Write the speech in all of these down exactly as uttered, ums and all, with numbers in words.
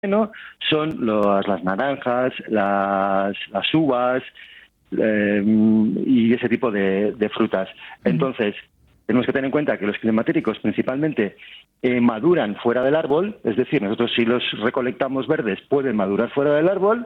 ¿no? Son los, las naranjas, las, las uvas eh, y ese tipo de, de frutas. Entonces, tenemos que tener en cuenta que los climatéricos principalmente eh, maduran fuera del árbol, es decir, nosotros si los recolectamos verdes pueden madurar fuera del árbol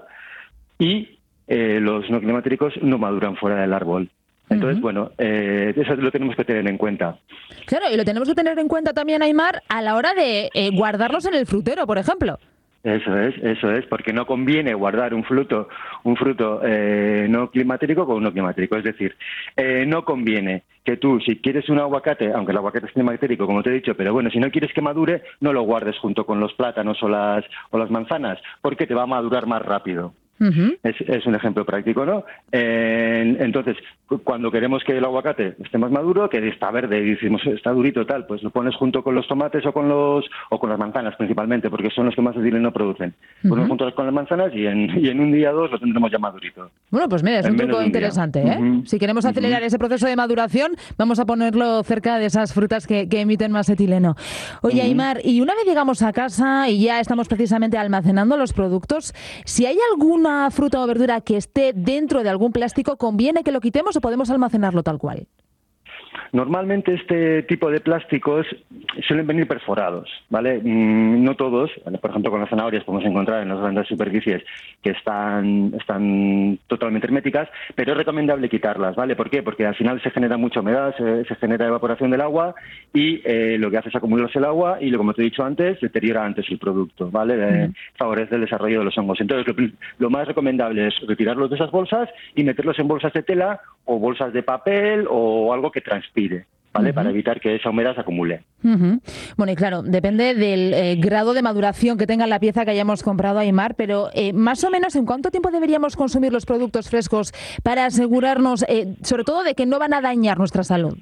y eh, los no climatéricos no maduran fuera del árbol. Entonces, uh-huh. bueno, eh, eso lo tenemos que tener en cuenta. Claro, y lo tenemos que tener en cuenta también, Aimar, a la hora de eh, guardarlos en el frutero, por ejemplo. Eso es, eso es, porque no conviene guardar un fruto, un fruto eh, no climatérico con uno climatérico. Es decir, eh, no conviene que tú, si quieres un aguacate, aunque el aguacate es climatérico, como te he dicho, pero bueno, si no quieres que madure, no lo guardes junto con los plátanos o las, o las manzanas, porque te va a madurar más rápido. Uh-huh. Es, es un ejemplo práctico, ¿no? Eh, entonces, cuando queremos que el aguacate esté más maduro, que está verde y decimos está durito tal, pues lo pones junto con los tomates o con los o con las manzanas principalmente, porque son los que más no producen. Uh-huh. Ponlos juntos con las manzanas y en, y en un día o dos lo tendremos ya madurito. Bueno, pues mira, es en un truco interesante, ¿eh? Uh-huh. Si queremos acelerar uh-huh. ese proceso de maduración, vamos a ponerlo cerca de esas frutas que, que emiten más etileno. Oye, uh-huh. Aimar, y una vez llegamos a casa y ya estamos precisamente almacenando los productos, si hay algún una fruta o verdura que esté dentro de algún plástico, ¿conviene que lo quitemos o podemos almacenarlo tal cual? Normalmente este tipo de plásticos suelen venir perforados, ¿vale? No todos, por ejemplo con las zanahorias podemos encontrar en las grandes superficies que están, están totalmente herméticas, pero es recomendable quitarlas, ¿vale? ¿Por qué? Porque al final se genera mucha humedad, se, se genera evaporación del agua y eh, lo que hace es acumularse el agua y, como te he dicho antes, deteriora antes el producto, ¿vale? Eh, mm. Favorece el desarrollo de los hongos. Entonces, lo, lo más recomendable es retirarlos de esas bolsas y meterlos en bolsas de tela o bolsas de papel o algo que transpire. ¿Vale? Uh-huh. Para evitar que esa humedad se acumule. Uh-huh. Bueno, y claro, depende del eh, grado de maduración que tenga la pieza que hayamos comprado, Aimar, pero eh, más o menos, ¿en cuánto tiempo deberíamos consumir los productos frescos para asegurarnos, eh, sobre todo, de que no van a dañar nuestra salud?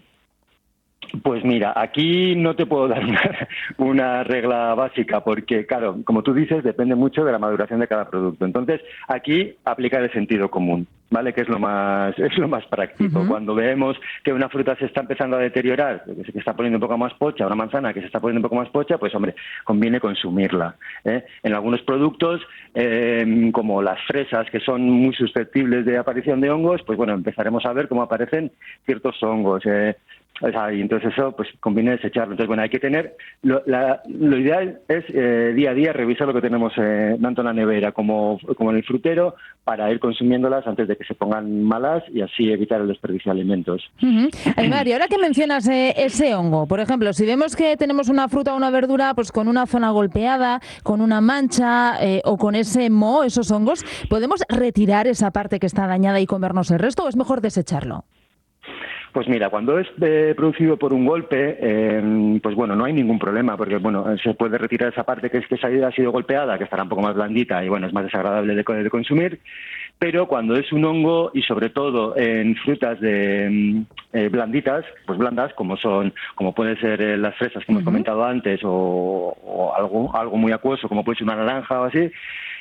Pues mira, aquí no te puedo dar una, una regla básica porque, claro, como tú dices, depende mucho de la maduración de cada producto. Entonces, aquí aplicar el sentido común, ¿vale? Que es lo más es lo más práctico. Uh-huh. Cuando vemos que una fruta se está empezando a deteriorar, que se está poniendo un poco más pocha, una manzana que se está poniendo un poco más pocha, pues, hombre, conviene consumirla, ¿eh? En algunos productos, eh, como las fresas, que son muy susceptibles de aparición de hongos, pues, bueno, empezaremos a ver cómo aparecen ciertos hongos, eh, O sea, y entonces eso pues conviene desecharlo. Entonces, bueno, hay que tener, lo, la, lo ideal es eh, día a día revisar lo que tenemos eh, tanto en la nevera como, como en el frutero para ir consumiéndolas antes de que se pongan malas y así evitar el desperdicio de alimentos. Uh-huh. Aimar, y ahora que mencionas eh, ese hongo, por ejemplo, si vemos que tenemos una fruta o una verdura pues con una zona golpeada, con una mancha eh, o con ese moho, esos hongos, ¿podemos retirar esa parte que está dañada y comernos el resto o es mejor desecharlo? Pues mira, cuando es eh, producido por un golpe, eh, pues bueno, no hay ningún problema, porque bueno, se puede retirar esa parte que es que ha sido golpeada, que estará un poco más blandita y bueno, es más desagradable de, de consumir, pero cuando es un hongo y sobre todo en frutas de eh, blanditas, pues blandas, como son, como pueden ser eh, las fresas que hemos uh-huh. comentado antes, o, o algo, algo muy acuoso, como puede ser una naranja o así,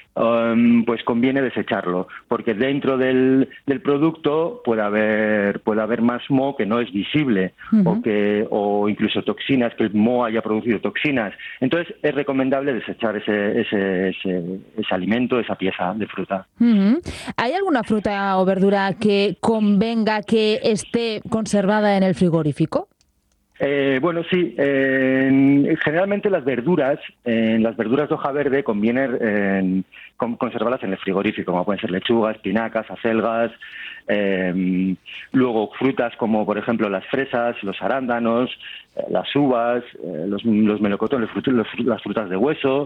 Um, pues conviene desecharlo, porque dentro del, del producto puede haber puede haber más moho que no es visible, uh-huh. o que o incluso toxinas, que el moho haya producido toxinas. Entonces es recomendable desechar ese ese, ese, ese alimento, esa pieza de fruta. Uh-huh. ¿Hay alguna fruta o verdura que convenga que esté conservada en el frigorífico? Eh, bueno, sí. Eh, generalmente las verduras, eh, las verduras de hoja verde conviene eh, con, conservarlas en el frigorífico, como pueden ser lechugas, espinacas, acelgas. Eh, luego frutas como, por ejemplo, las fresas, los arándanos, eh, las uvas, eh, los, los melocotones, los frutos, los, las frutas de hueso.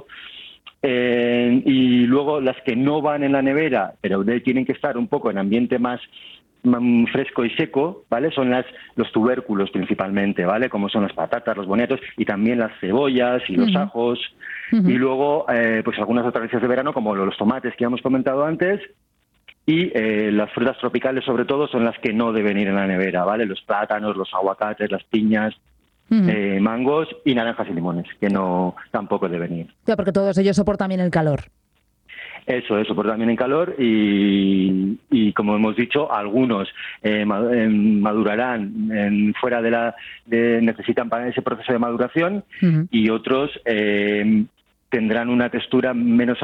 Eh, y luego las que no van en la nevera, pero de, tienen que estar un poco en ambiente más fresco y seco, ¿vale? Son las los tubérculos principalmente, ¿vale? Como son las patatas, los boniatos y también las cebollas y los uh-huh. ajos. Uh-huh. Y luego, eh, pues algunas hortalizas de verano como los tomates que ya hemos comentado antes. Y eh, las frutas tropicales, sobre todo, son las que no deben ir en la nevera, ¿vale? Los plátanos, los aguacates, las piñas, uh-huh. eh, mangos y naranjas y limones, que no tampoco deben ir. Ya, porque todos ellos soportan bien el calor. Eso, eso, por también en calor y, y como hemos dicho, algunos eh, madurarán en, fuera de la, de, necesitan para ese proceso de maduración uh-huh. y otros eh, tendrán una textura menos